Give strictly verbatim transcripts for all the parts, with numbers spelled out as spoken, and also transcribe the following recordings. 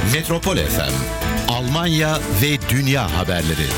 Metropol F M, Almanya ve dünya haberleri.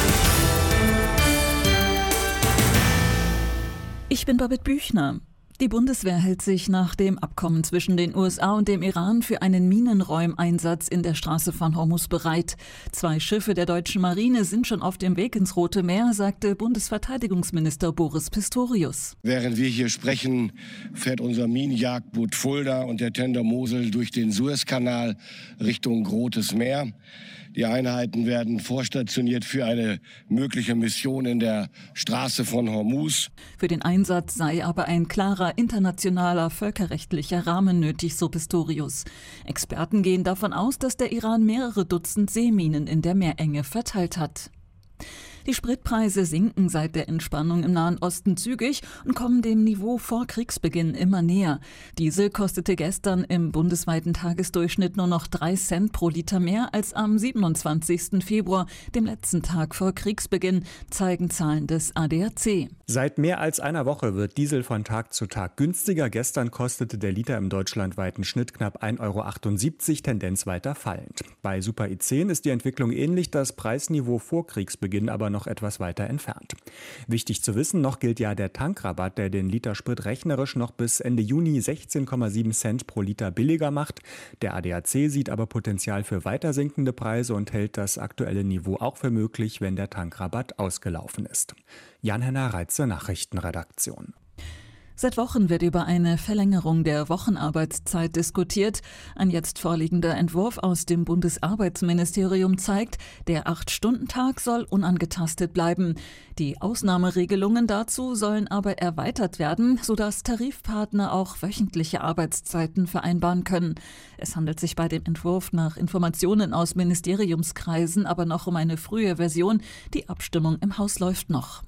Ich bin Babette Büchner. Die Bundeswehr hält sich nach dem Abkommen zwischen den U S A und dem Iran für einen Minenräumeinsatz in der Straße von Hormuz bereit. Zwei Schiffe der deutschen Marine sind schon auf dem Weg ins Rote Meer, sagte Bundesverteidigungsminister Boris Pistorius. Während wir hier sprechen, fährt unser Minenjagdboot Fulda und der Tender Mosel durch den Suezkanal Richtung Rotes Meer. Die Einheiten werden vorstationiert für eine mögliche Mission in der Straße von Hormuz. Für den Einsatz sei aber ein klarer internationaler völkerrechtlicher Rahmen nötig, so Pistorius. Experten gehen davon aus, dass der Iran mehrere Dutzend Seeminen in der Meerenge verteilt hat. Die Spritpreise sinken seit der Entspannung im Nahen Osten zügig und kommen dem Niveau vor Kriegsbeginn immer näher. Diesel kostete gestern im bundesweiten Tagesdurchschnitt nur noch drei Cent pro Liter mehr als am siebenundzwanzigsten Februar, dem letzten Tag vor Kriegsbeginn, zeigen Zahlen des A D A C. Seit mehr als einer Woche wird Diesel von Tag zu Tag günstiger. Gestern kostete der Liter im deutschlandweiten Schnitt knapp ein Euro achtundsiebzig, Tendenz weiter fallend. Bei Super I zehn ist die Entwicklung ähnlich, das Preisniveau vor Kriegsbeginn aber noch etwas weiter entfernt. Wichtig zu wissen, noch gilt ja der Tankrabatt, der den Liter Sprit rechnerisch noch bis Ende Juni sechzehn Komma sieben Cent pro Liter billiger macht. Der A D A C sieht aber Potenzial für weiter sinkende Preise und hält das aktuelle Niveau auch für möglich, wenn der Tankrabatt ausgelaufen ist. Jan-Henner Reitze, Nachrichtenredaktion. Seit Wochen wird über eine Verlängerung der Wochenarbeitszeit diskutiert. Ein jetzt vorliegender Entwurf aus dem Bundesarbeitsministerium zeigt, der Acht-Stunden-Tag soll unangetastet bleiben. Die Ausnahmeregelungen dazu sollen aber erweitert werden, sodass Tarifpartner auch wöchentliche Arbeitszeiten vereinbaren können. Es handelt sich bei dem Entwurf nach Informationen aus Ministeriumskreisen aber noch um eine frühe Version. Die Abstimmung im Haus läuft noch.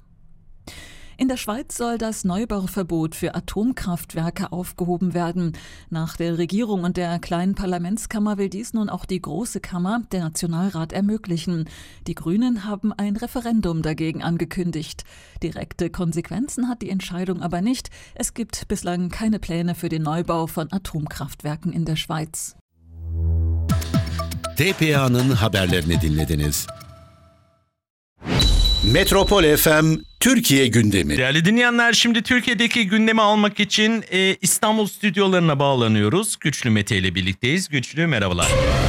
In der Schweiz soll das Neubauverbot für Atomkraftwerke aufgehoben werden. Nach der Regierung und der kleinen Parlamentskammer will dies nun auch die Große Kammer, der Nationalrat, ermöglichen. Die Grünen haben ein Referendum dagegen angekündigt. Direkte Konsequenzen hat die Entscheidung aber nicht. Es gibt bislang keine Pläne für den Neubau von Atomkraftwerken in der Schweiz. T P A'nın haberlerini dinlediniz. Metropol F M Türkiye gündemi. Değerli dinleyenler, şimdi Türkiye'deki gündemi almak için e, İstanbul stüdyolarına bağlanıyoruz. Güçlü Mete ile birlikteyiz. Güçlü, merhabalar.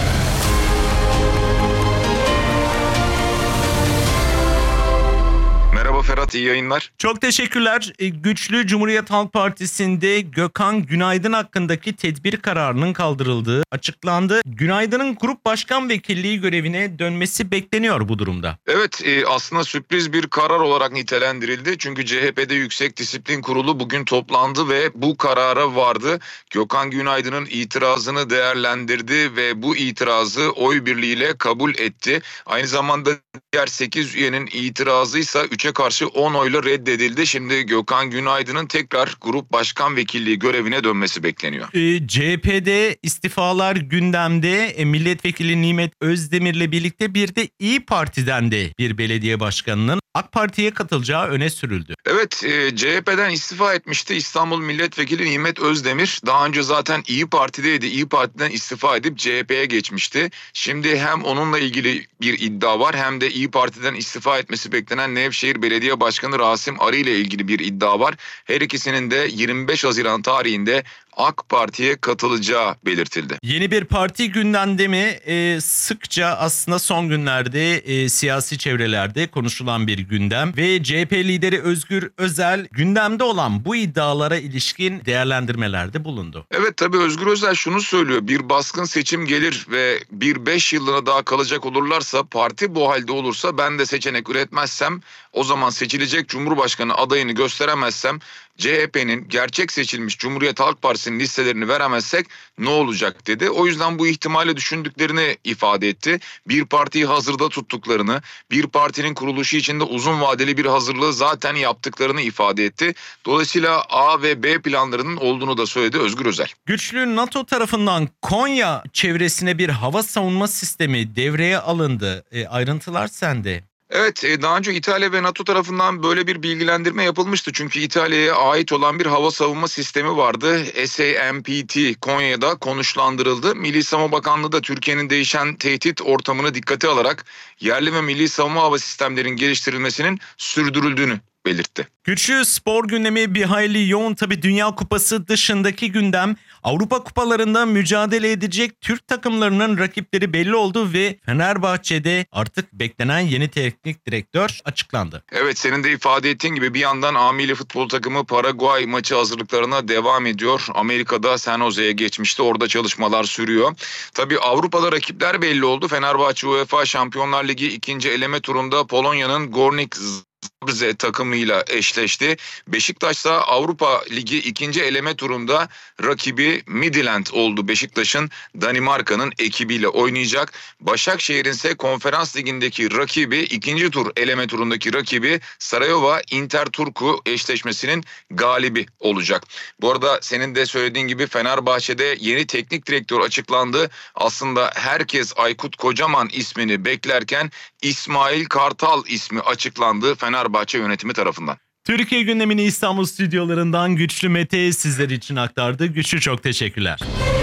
Ferhat, iyi yayınlar. Çok teşekkürler. Güçlü, Cumhuriyet Halk Partisi'nde Gökhan Günaydın hakkındaki tedbir kararının kaldırıldığı açıklandı. Günaydın'ın grup başkan vekilliği görevine dönmesi bekleniyor bu durumda. Evet, aslında sürpriz bir karar olarak nitelendirildi. Çünkü C H P'de Yüksek Disiplin Kurulu bugün toplandı ve bu karara vardı. Gökhan Günaydın'ın itirazını değerlendirdi ve bu itirazı oy birliğiyle kabul etti. Aynı zamanda diğer sekiz üyenin itirazıysa üçe karşı on oyla reddedildi. Şimdi Gökhan Günaydın'ın tekrar grup başkan vekilliği görevine dönmesi bekleniyor. E, C H P'de istifalar gündemde. E, milletvekili Nimet Özdemir'le birlikte bir de İyi Parti'den de bir belediye başkanının AK Parti'ye katılacağı öne sürüldü. Evet, e, C H P'den istifa etmişti İstanbul Milletvekili Nimet Özdemir. Daha önce zaten İyi Parti'deydi. İyi Parti'den istifa edip C H P'ye geçmişti. Şimdi hem onunla ilgili bir iddia var hem de İyi Parti'den istifa etmesi beklenen Nevşehir Belediye Başkanı Rasim Arı ile ilgili bir iddia var. Her ikisinin de yirmi beş Haziran tarihinde AK Parti'ye katılacağı belirtildi. Yeni bir parti gündemde mi? Ee, sıkça aslında son günlerde e, siyasi çevrelerde konuşulan bir gündem ve C H P lideri Özgür Özel gündemde olan bu iddialara ilişkin değerlendirmelerde bulundu. Evet, tabii Özgür Özel şunu söylüyor: bir baskın seçim gelir ve bir beş yıllığına daha kalacak olurlarsa, parti bu halde olursa, ben de seçenek üretmezsem, o zaman seçilecek Cumhurbaşkanı adayını gösteremezsem, C H P'nin gerçek seçilmiş Cumhuriyet Halk Partisi'nin listelerini veremezsek ne olacak dedi. O yüzden bu ihtimali düşündüklerini ifade etti. Bir partiyi hazırda tuttuklarını, bir partinin kuruluşu için de uzun vadeli bir hazırlığı zaten yaptıklarını ifade etti. Dolayısıyla A ve B planlarının olduğunu da söyledi Özgür Özel. Güçlü, NATO tarafından Konya çevresine bir hava savunma sistemi devreye alındı. E, ayrıntılar sende. Evet, daha önce İtalya ve NATO tarafından böyle bir bilgilendirme yapılmıştı. Çünkü İtalya'ya ait olan bir hava savunma sistemi vardı. S A M P T Konya'da konuşlandırıldı. Milli Savunma Bakanlığı da Türkiye'nin değişen tehdit ortamını dikkate alarak yerli ve milli savunma hava sistemlerinin geliştirilmesinin sürdürüldüğünü belirtti. Güçlü spor gündemi bir hayli yoğun. Tabii Dünya Kupası dışındaki gündem. Avrupa kupalarında mücadele edecek Türk takımlarının rakipleri belli oldu ve Fenerbahçe'de artık beklenen yeni teknik direktör açıklandı. Evet, senin de ifade ettiğin gibi bir yandan A milli futbol takımı Paraguay maçı hazırlıklarına devam ediyor. Amerika'da San Jose'ye geçmişti. Orada çalışmalar sürüyor. Tabii Avrupa'da rakipler belli oldu. Fenerbahçe UEFA Şampiyonlar Ligi ikinci eleme turunda Polonya'nın Gornik Zabrze takımıyla eşleşti. Beşiktaş ise Avrupa Ligi ikinci eleme turunda rakibi Midtjylland oldu. Beşiktaş'ın Danimarka'nın ekibiyle oynayacak. Başakşehir'in ise Konferans Ligi'ndeki rakibi, ikinci tur eleme turundaki rakibi Sarayova Inter Turku eşleşmesinin galibi olacak. Bu arada senin de söylediğin gibi Fenerbahçe'de yeni teknik direktör açıklandı. Aslında herkes Aykut Kocaman ismini beklerken İsmail Kartal ismi açıklandı Fenerbahçe yönetimi tarafından. Türkiye gündemini İstanbul stüdyolarından Güçlü Mete sizler için aktardı. Güçlü, çok teşekkürler.